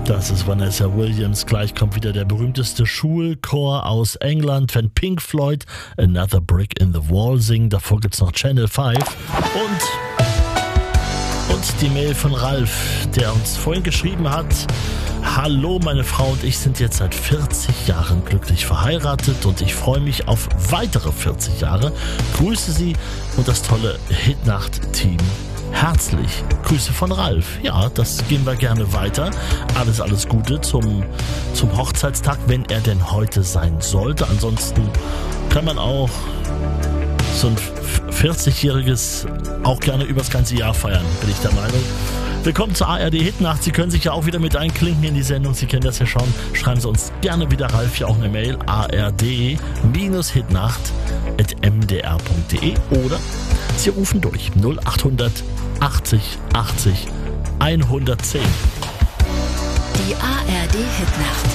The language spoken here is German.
Das ist Vanessa Williams. Gleich kommt wieder der berühmteste Schulchor aus England, wenn Pink Floyd Another Brick in the Wall singen. Davor gibt's noch Channel 5 und die Mail von Ralf, der uns vorhin geschrieben hat: Hallo, meine Frau und ich sind jetzt seit 40 Jahren glücklich verheiratet und ich freue mich auf weitere 40 Jahre. Grüße Sie und das tolle Hitnacht-Team. Herzlich. Grüße von Ralf. Ja, das gehen wir gerne weiter. Alles Gute zum Hochzeitstag, wenn er denn heute sein sollte. Ansonsten kann man auch so ein 40-jähriges auch gerne übers ganze Jahr feiern, bin ich der Meinung. Willkommen zur ARD Hitnacht. Sie können sich ja auch wieder mit einklinken in die Sendung. Sie kennen das ja schon. Schreiben Sie uns gerne wieder, Ralf, ja auch eine Mail. ard-hitnacht@mdr.de oder Sie rufen durch 0800 80 80 110. Die ARD Hitnacht.